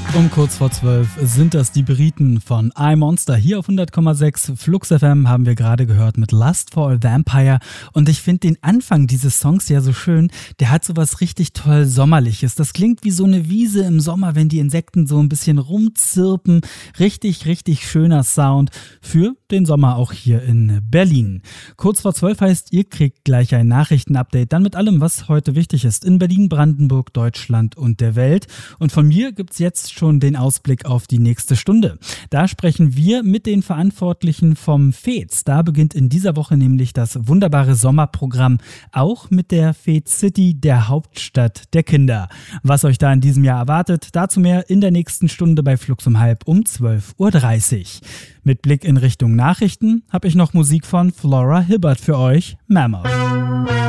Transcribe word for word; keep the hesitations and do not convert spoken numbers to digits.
Um kurz vor zwölf sind das die Briten von iMonster. Hier auf hundert Komma sechs Flux F M haben wir gerade gehört mit Lust for a Vampire. Und ich finde den Anfang dieses Songs ja so schön. Der hat sowas richtig toll Sommerliches. Das klingt wie so eine Wiese im Sommer, wenn die Insekten so ein bisschen rumzirpen. Richtig, richtig schöner Sound für den Sommer auch hier in Berlin. Kurz vor zwölf heißt, ihr kriegt gleich ein Nachrichtenupdate. Dann mit allem, was heute wichtig ist in Berlin, Brandenburg, Deutschland und der Welt. Und von mir gibt's jetzt schon den Ausblick auf die nächste Stunde. Da sprechen wir mit den Verantwortlichen vom F E Z. Da beginnt in dieser Woche nämlich das wunderbare Sommerprogramm, auch mit der F E Z City, der Hauptstadt der Kinder. Was euch da in diesem Jahr erwartet, dazu mehr in der nächsten Stunde bei Flux um halb um zwölf Uhr dreißig. Mit Blick in Richtung Nachrichten habe ich noch Musik von Flora Hibbert für euch, Mammoth.